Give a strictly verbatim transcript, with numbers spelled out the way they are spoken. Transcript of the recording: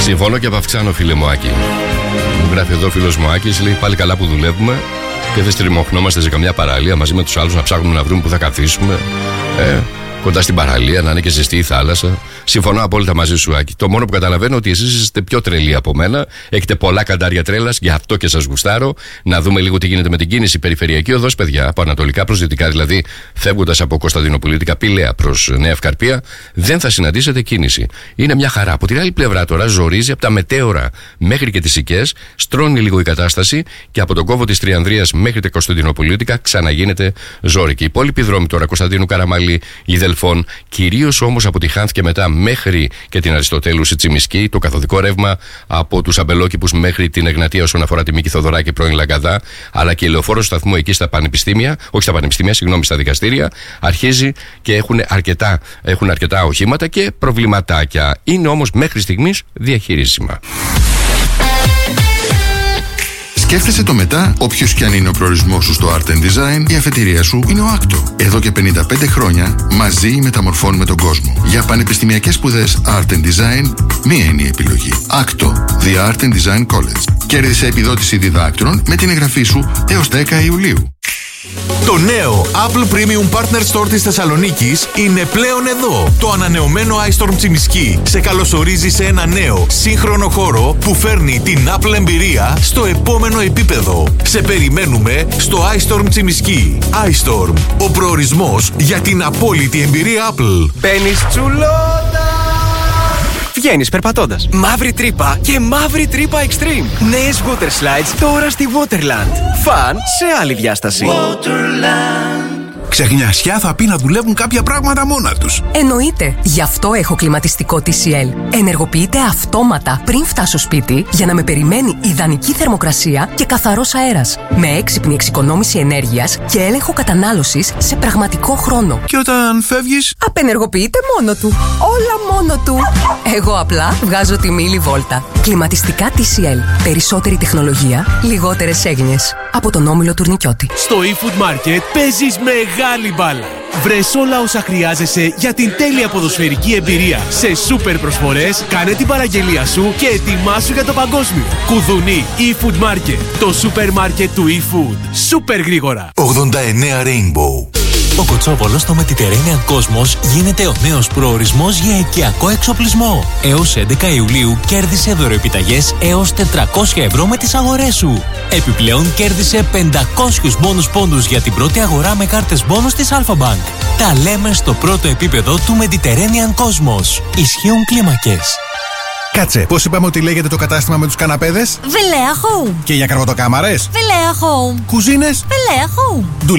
Συμφωνώ και αυξάνω, φίλε μου Άκη. Μου γράφει εδώ ο φίλος μου Άκης, λέει πάλι καλά που δουλεύουμε και δεν στριμωχνόμαστε σε καμιά παραλία μαζί με τους άλλους να ψάχνουμε να βρούμε που θα καθίσουμε. Ε, κοντά στην παραλία, να είναι και ζεστή η θάλασσα. Συμφωνώ απόλυτα μαζί σου, Άκη. Το μόνο που καταλαβαίνω ότι εσείς είστε πιο τρελοί από μένα. Έχετε πολλά καντάρια τρέλας, γι' αυτό και σας γουστάρω. Να δούμε λίγο τι γίνεται με την κίνηση. Περιφερειακή οδός, παιδιά, από ανατολικά προς δυτικά, δηλαδή φεύγοντας από Κωνσταντινοπολίτικα Πηλαία προς Νέα Ευκαρπία, δεν θα συναντήσετε κίνηση. Είναι μια χαρά. Από την άλλη πλευρά τώρα ζορίζει από τα Μετέωρα μέχρι και τις Σικές, στρώνει λίγο η κατάσταση και από τον κόβο της Τριανδρίας μέχρι τα Κωνσταντινοπολίτικα ξαναγίνεται ζόρικη. Η υπόλοιπη δρόμη τώρα Κωνσταντίνου Καραμαλή, Γιδελφών, κυρίως όμως από τη Χάνθ και μετά μέχρι και την Αριστοτέλου η Τσιμισκή, το καθοδικό ρεύμα από τους Αμπελόκηπους μέχρι την Εγνατία όσον αφορά τη Μίκη Θοδωράκη πρώην Λαγκαδά, αλλά και η λεωφόρο σταθμού εκεί στα πανεπιστήμια, όχι στα πανεπιστήμια, συγγνώμη, στα δικαστήρια, αρχίζει και έχουν αρκετά, έχουν αρκετά οχήματα και προβληματάκια. Είναι όμως μέχρι στιγμής διαχειρίσιμα. Σκέφτεσαι το μετά, όποιος κι αν είναι ο προορισμός σου στο Art and Design, η αφετηρία σου είναι ο Άκτο. Εδώ και πενήντα πέντε χρόνια μαζί μεταμορφώνουμε τον κόσμο. Για πανεπιστημιακές σπουδές Art and Design, μία είναι η επιλογή. Άκτο, The Art and Design College. Κέρδισε επιδότηση διδάκτρων με την εγγραφή σου έως δέκα Ιουλίου. Το νέο Apple Premium Partner Store της Θεσσαλονίκης είναι πλέον εδώ. Το ανανεωμένο iStorm Τσιμισκή σε καλωσορίζει σε ένα νέο σύγχρονο χώρο που φέρνει την Apple εμπειρία στο επόμενο επίπεδο. Σε περιμένουμε στο iStorm Τσιμισκή. iStorm, ο προορισμός για την απόλυτη εμπειρία Apple. Μπαίνεις τσουλότα! Βγαίνεις περπατώντας. Μαύρη τρύπα και μαύρη τρύπα Extreme. Νέες water slides τώρα στη Waterland. Φαν σε άλλη διάσταση. Waterland. Ξεχνιασιά θα πει να δουλεύουν κάποια πράγματα μόνα τους. Εννοείται. Γι' αυτό έχω κλιματιστικό τι σι ελ. Ενεργοποιείται αυτόματα πριν φτάσω σπίτι για να με περιμένει ιδανική θερμοκρασία και καθαρός αέρας. Με έξυπνη εξοικονόμηση ενέργειας και έλεγχο κατανάλωσης σε πραγματικό χρόνο. Και όταν φεύγεις, απενεργοποιείται μόνο του. Όλα μόνο του. Εγώ απλά βγάζω τη μίλη βόλτα. Κλιματιστικά τι σι ελ. Περισσότερη τεχνολογία, λιγότερες έγνοιες. Από τον Όμιλο Τουρνικιώτη. Στο eFood Market παίζεις μεγάλη μπάλα. Βρες όλα όσα χρειάζεσαι για την τέλεια ποδοσφαιρική εμπειρία. Σε σούπερ προσφορές, κάνε την παραγγελία σου και ετοιμάσου για το παγκόσμιο. Κουδουνί eFood Market. Το σούπερ μάρκετ του eFood. Σούπερ γρήγορα. ογδόντα εννέα Rainbow. Ο Κοτσόπολος στο Mediterranean Cosmos γίνεται ο νέος προορισμός για οικιακό εξοπλισμό. Έως έντεκα Ιουλίου κέρδισε δωροεπιταγές έως τετρακόσια ευρώ με τις αγορές σου. Επιπλέον κέρδισε πεντακόσιους μπόνους πόντους για την πρώτη αγορά με κάρτες μπόνους της Alpha-Bank. Τα λέμε στο πρώτο επίπεδο του Mediterranean Cosmos. Ισχύουν κλίμακες. Κάτσε, πώς είπαμε ότι λέγεται το κατάστημα με τους καναπέδες? Velea Home. Και για καρβωτοκάμαρες? Velea Home. Κουζίνες? Velea Home.